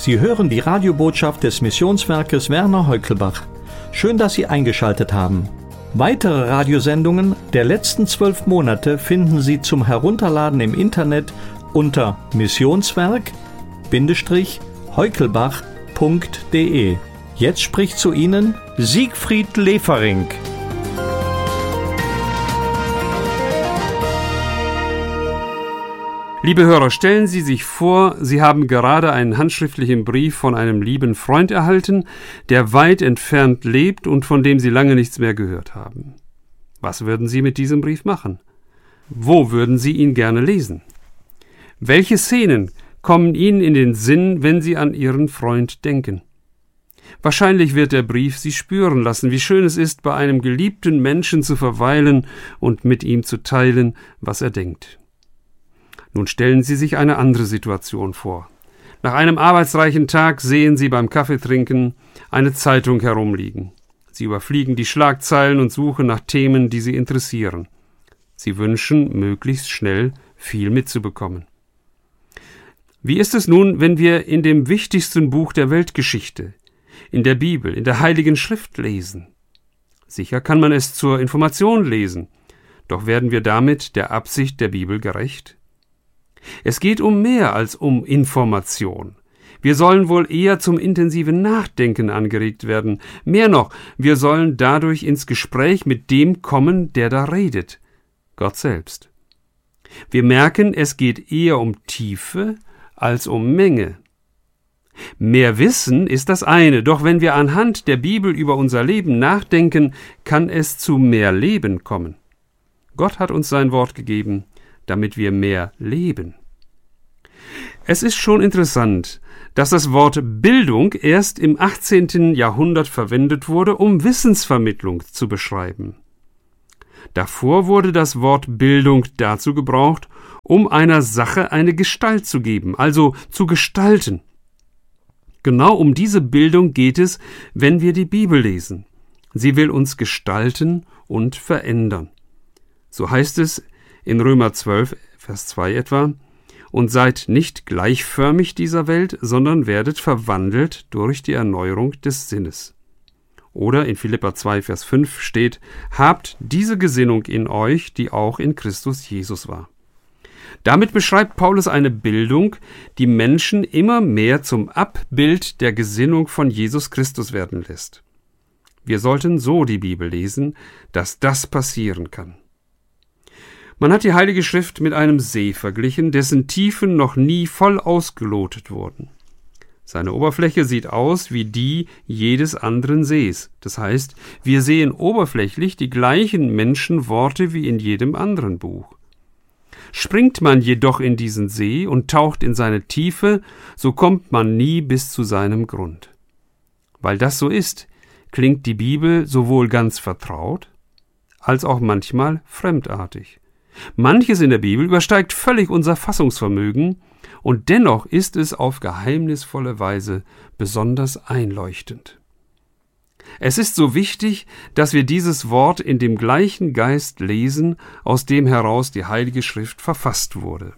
Sie hören die Radiobotschaft des Missionswerkes Werner Heukelbach. Schön, dass Sie eingeschaltet haben. Weitere Radiosendungen der letzten 12 Monate finden Sie zum Herunterladen im Internet unter missionswerk-heukelbach.de. Jetzt spricht zu Ihnen Siegfried Leferink. Liebe Hörer, stellen Sie sich vor, Sie haben gerade einen handschriftlichen Brief von einem lieben Freund erhalten, der weit entfernt lebt und von dem Sie lange nichts mehr gehört haben. Was würden Sie mit diesem Brief machen? Wo würden Sie ihn gerne lesen? Welche Szenen kommen Ihnen in den Sinn, wenn Sie an Ihren Freund denken? Wahrscheinlich wird der Brief Sie spüren lassen, wie schön es ist, bei einem geliebten Menschen zu verweilen und mit ihm zu teilen, was er denkt. Nun stellen Sie sich eine andere Situation vor. Nach einem arbeitsreichen Tag sehen Sie beim Kaffeetrinken eine Zeitung herumliegen. Sie überfliegen die Schlagzeilen und suchen nach Themen, die Sie interessieren. Sie wünschen, möglichst schnell viel mitzubekommen. Wie ist es nun, wenn wir in dem wichtigsten Buch der Weltgeschichte, in der Bibel, in der Heiligen Schrift lesen? Sicher kann man es zur Information lesen, doch werden wir damit der Absicht der Bibel gerecht? Es geht um mehr als um Information. Wir sollen wohl eher zum intensiven Nachdenken angeregt werden. Mehr noch, wir sollen dadurch ins Gespräch mit dem kommen, der da redet, Gott selbst. Wir merken, es geht eher um Tiefe als um Menge. Mehr Wissen ist das eine, doch wenn wir anhand der Bibel über unser Leben nachdenken, kann es zu mehr Leben kommen. Gott hat uns sein Wort gegeben, damit wir mehr leben. Es ist schon interessant, dass das Wort Bildung erst im 18. Jahrhundert verwendet wurde, um Wissensvermittlung zu beschreiben. Davor wurde das Wort Bildung dazu gebraucht, um einer Sache eine Gestalt zu geben, also zu gestalten. Genau um diese Bildung geht es, wenn wir die Bibel lesen. Sie will uns gestalten und verändern. So heißt es in Römer 12, Vers 2 etwa, und seid nicht gleichförmig dieser Welt, sondern werdet verwandelt durch die Erneuerung des Sinnes. Oder in Philipper 2, Vers 5 steht, habt diese Gesinnung in euch, die auch in Christus Jesus war. Damit beschreibt Paulus eine Bildung, die Menschen immer mehr zum Abbild der Gesinnung von Jesus Christus werden lässt. Wir sollten so die Bibel lesen, dass das passieren kann. Man hat die Heilige Schrift mit einem See verglichen, dessen Tiefen noch nie voll ausgelotet wurden. Seine Oberfläche sieht aus wie die jedes anderen Sees. Das heißt, wir sehen oberflächlich die gleichen Menschenworte wie in jedem anderen Buch. Springt man jedoch in diesen See und taucht in seine Tiefe, so kommt man nie bis zu seinem Grund. Weil das so ist, klingt die Bibel sowohl ganz vertraut, als auch manchmal fremdartig. Manches in der Bibel übersteigt völlig unser Fassungsvermögen, und dennoch ist es auf geheimnisvolle Weise besonders einleuchtend. Es ist so wichtig, dass wir dieses Wort in dem gleichen Geist lesen, aus dem heraus die Heilige Schrift verfasst wurde.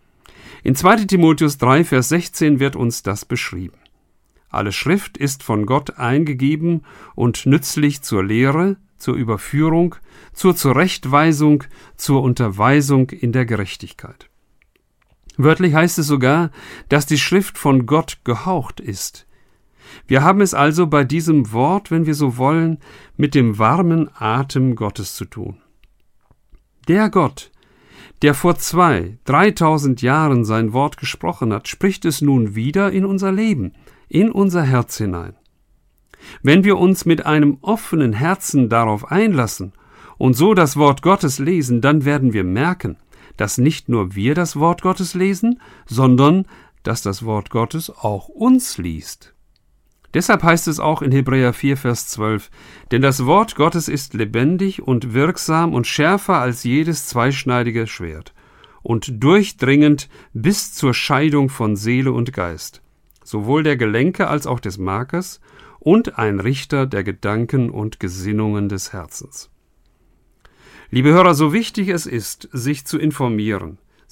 In 2. Timotheus 3, Vers 16 wird uns das beschrieben. Alle Schrift ist von Gott eingegeben und nützlich zur Lehre, zur Überführung, zur Zurechtweisung, zur Unterweisung in der Gerechtigkeit. Wörtlich heißt es sogar, dass die Schrift von Gott gehaucht ist. Wir haben es also bei diesem Wort, wenn wir so wollen, mit dem warmen Atem Gottes zu tun. Der Gott, der vor 2.000-3.000 Jahren sein Wort gesprochen hat, spricht es nun wieder in unser Leben, in unser Herz hinein. Wenn wir uns mit einem offenen Herzen darauf einlassen und so das Wort Gottes lesen, dann werden wir merken, dass nicht nur wir das Wort Gottes lesen, sondern dass das Wort Gottes auch uns liest. Deshalb heißt es auch in Hebräer 4, Vers 12, denn das Wort Gottes ist lebendig und wirksam und schärfer als jedes zweischneidige Schwert und durchdringend bis zur Scheidung von Seele und Geist, sowohl der Gelenke als auch des Markes, und ein Richter der Gedanken und Gesinnungen des Herzens. Liebe Hörer, so wichtig es ist, sich zu informieren,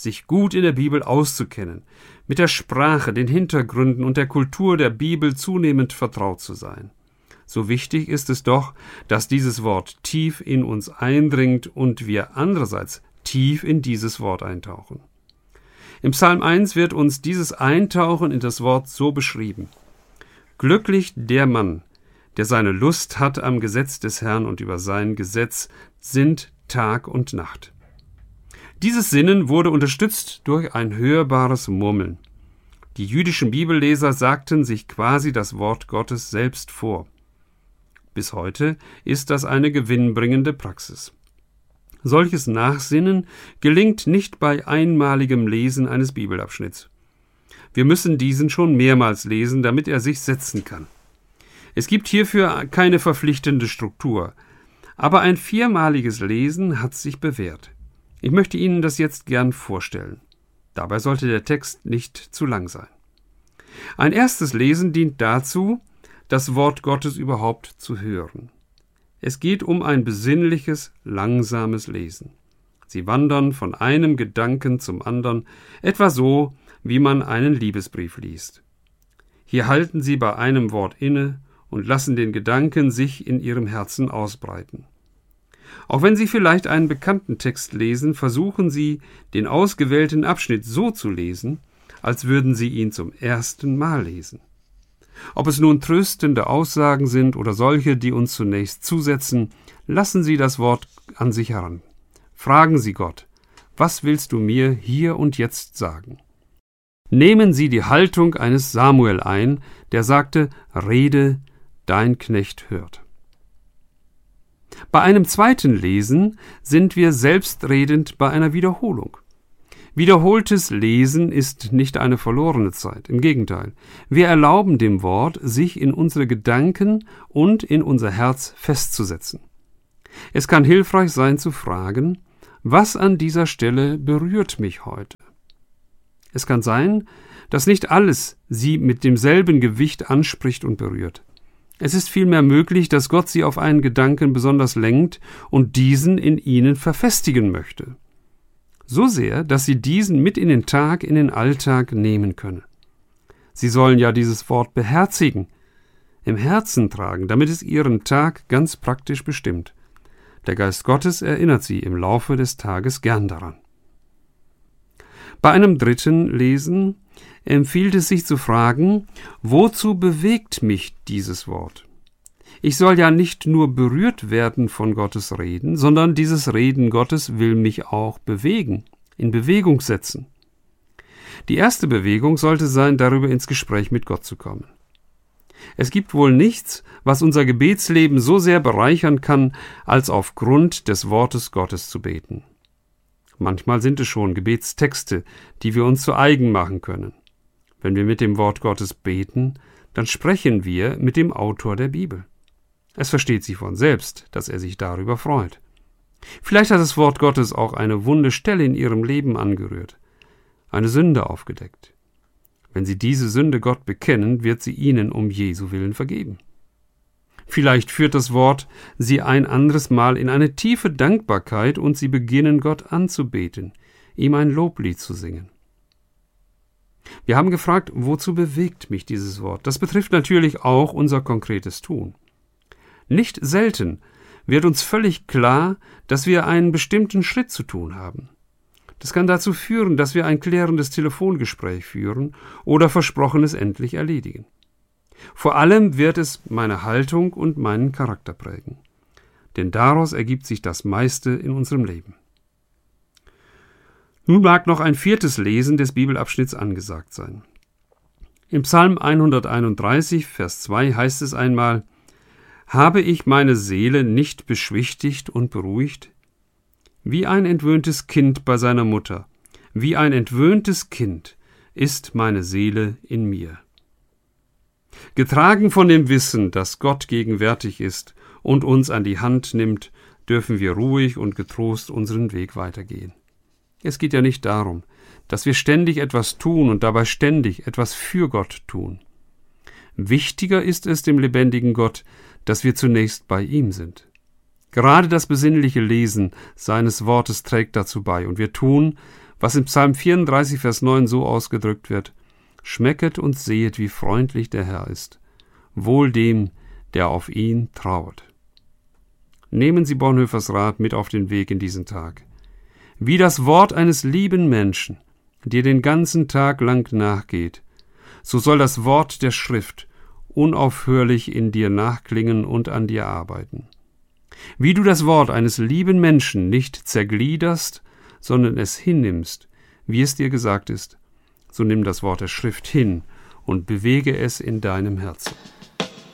sich gut in der Bibel auszukennen, mit der Sprache, den Hintergründen und der Kultur der Bibel zunehmend vertraut zu sein. So wichtig ist es doch, dass dieses Wort tief in uns eindringt und wir andererseits tief in dieses Wort eintauchen. Im Psalm 1 wird uns dieses Eintauchen in das Wort so beschrieben: Glücklich der Mann, der seine Lust hat am Gesetz des Herrn und über sein Gesetz sinnt Tag und Nacht. Dieses Sinnen wurde unterstützt durch ein hörbares Murmeln. Die jüdischen Bibelleser sagten sich quasi das Wort Gottes selbst vor. Bis heute ist das eine gewinnbringende Praxis. Solches Nachsinnen gelingt nicht bei einmaligem Lesen eines Bibelabschnitts. Wir müssen diesen schon mehrmals lesen, damit er sich setzen kann. Es gibt hierfür keine verpflichtende Struktur, aber ein 4-maliges Lesen hat sich bewährt. Ich möchte Ihnen das jetzt gern vorstellen. Dabei sollte der Text nicht zu lang sein. Ein erstes Lesen dient dazu, das Wort Gottes überhaupt zu hören. Es geht um ein besinnliches, langsames Lesen. Sie wandern von einem Gedanken zum anderen, etwa so, wie man einen Liebesbrief liest. Hier halten Sie bei einem Wort inne und lassen den Gedanken sich in Ihrem Herzen ausbreiten. Auch wenn Sie vielleicht einen bekannten Text lesen, versuchen Sie, den ausgewählten Abschnitt so zu lesen, als würden Sie ihn zum ersten Mal lesen. Ob es nun tröstende Aussagen sind oder solche, die uns zunächst zusetzen, lassen Sie das Wort an sich heran. Fragen Sie Gott: Was willst du mir hier und jetzt sagen? Nehmen Sie die Haltung eines Samuel ein, der sagte: Rede, dein Knecht hört. Bei einem zweiten Lesen sind wir selbstredend bei einer Wiederholung. Wiederholtes Lesen ist nicht eine verlorene Zeit, im Gegenteil. Wir erlauben dem Wort, sich in unsere Gedanken und in unser Herz festzusetzen. Es kann hilfreich sein zu fragen: Was an dieser Stelle berührt mich heute? Es kann sein, dass nicht alles Sie mit demselben Gewicht anspricht und berührt. Es ist vielmehr möglich, dass Gott Sie auf einen Gedanken besonders lenkt und diesen in Ihnen verfestigen möchte. So sehr, dass Sie diesen mit in den Tag, in den Alltag nehmen können. Sie sollen ja dieses Wort beherzigen, im Herzen tragen, damit es Ihren Tag ganz praktisch bestimmt. Der Geist Gottes erinnert Sie im Laufe des Tages gern daran. Bei einem dritten Lesen empfiehlt es sich zu fragen: Wozu bewegt mich dieses Wort? Ich soll ja nicht nur berührt werden von Gottes Reden, sondern dieses Reden Gottes will mich auch bewegen, in Bewegung setzen. Die erste Bewegung sollte sein, darüber ins Gespräch mit Gott zu kommen. Es gibt wohl nichts, was unser Gebetsleben so sehr bereichern kann, als aufgrund des Wortes Gottes zu beten. Manchmal sind es schon Gebetstexte, die wir uns zu eigen machen können. Wenn wir mit dem Wort Gottes beten, dann sprechen wir mit dem Autor der Bibel. Es versteht sich von selbst, dass er sich darüber freut. Vielleicht hat das Wort Gottes auch eine wunde Stelle in Ihrem Leben angerührt, eine Sünde aufgedeckt. Wenn Sie diese Sünde Gott bekennen, wird sie Ihnen um Jesu willen vergeben. Vielleicht führt das Wort Sie ein anderes Mal in eine tiefe Dankbarkeit und Sie beginnen Gott anzubeten, ihm ein Loblied zu singen. Wir haben gefragt: Wozu bewegt mich dieses Wort? Das betrifft natürlich auch unser konkretes Tun. Nicht selten wird uns völlig klar, dass wir einen bestimmten Schritt zu tun haben. Das kann dazu führen, dass wir ein klärendes Telefongespräch führen oder Versprochenes endlich erledigen. Vor allem wird es meine Haltung und meinen Charakter prägen. Denn daraus ergibt sich das meiste in unserem Leben. Nun mag noch ein viertes Lesen des Bibelabschnitts angesagt sein. Im Psalm 131, Vers 2 heißt es einmal: Habe ich meine Seele nicht beschwichtigt und beruhigt? Wie ein entwöhntes Kind bei seiner Mutter, wie ein entwöhntes Kind ist meine Seele in mir. Getragen von dem Wissen, dass Gott gegenwärtig ist und uns an die Hand nimmt, dürfen wir ruhig und getrost unseren Weg weitergehen. Es geht ja nicht darum, dass wir ständig etwas tun und dabei ständig etwas für Gott tun. Wichtiger ist es dem lebendigen Gott, dass wir zunächst bei ihm sind. Gerade das besinnliche Lesen seines Wortes trägt dazu bei, und wir tun, was im Psalm 34, Vers 9 so ausgedrückt wird: Schmecket und sehet, wie freundlich der Herr ist. Wohl dem, der auf ihn trauert. Nehmen Sie Bonhoeffers Rat mit auf den Weg in diesen Tag. Wie das Wort eines lieben Menschen dir den ganzen Tag lang nachgeht, so soll das Wort der Schrift unaufhörlich in dir nachklingen und an dir arbeiten. Wie du das Wort eines lieben Menschen nicht zergliederst, sondern es hinnimmst, wie es dir gesagt ist, so nimm das Wort der Schrift hin und bewege es in deinem Herzen.